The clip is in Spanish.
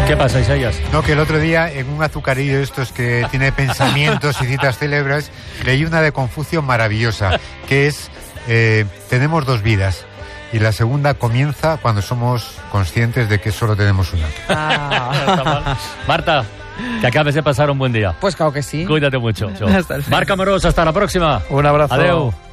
¿Qué pasa, Isaías? No, que el otro día en un azucarillo de estos que tiene pensamientos y citas célebres, leí una de Confucio maravillosa, que es, tenemos dos vidas. Y la segunda comienza cuando somos conscientes de que solo tenemos una. Marta, que acabes de pasar un buen día. Pues claro que sí. Cuídate mucho. Hasta luego. Marc Amorós, hasta la próxima. Un abrazo. Adeu.